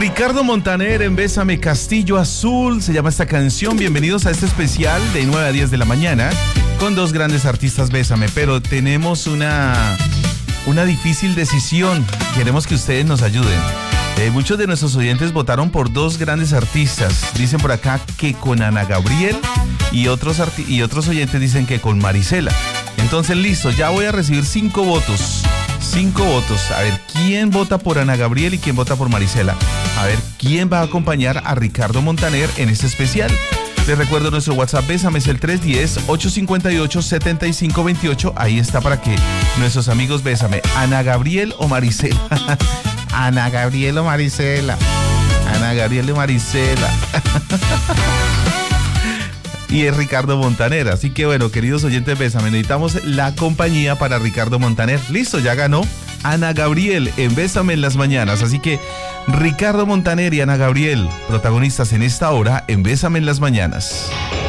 Ricardo Montaner en Bésame Castillo Azul, se llama esta canción. Bienvenidos a este especial de 9 a 10 de la mañana con dos grandes artistas Bésame, pero tenemos una difícil decisión. Queremos que ustedes nos ayuden. Muchos de nuestros oyentes votaron por dos grandes artistas. Dicen por acá que con Ana Gabriel y otros oyentes dicen que con Marisela. Entonces, listo, ya voy a recibir 5 votos. 5 votos. A ver, ¿quién vota por Ana Gabriel y quién vota por Marisela? A ver, ¿quién va a acompañar a Ricardo Montaner en este especial? Les recuerdo nuestro WhatsApp Bésame es el 310-858-7528. Ahí está para que nuestros amigos Bésame, Ana Gabriel o Marisela. Ana Gabriel o Marisela. Ana Gabriel o Marisela. Y es Ricardo Montaner. Así que bueno, queridos oyentes Bésame, necesitamos la compañía para Ricardo Montaner. Listo, ya ganó Ana Gabriel en Bésame en las mañanas. Así que Ricardo Montaner y Ana Gabriel, protagonistas en esta hora en Bésame en las mañanas.